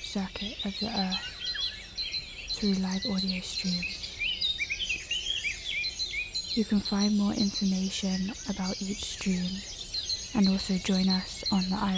circuit of the Earth through live audio streams. You can find more information about each stream and also join us on the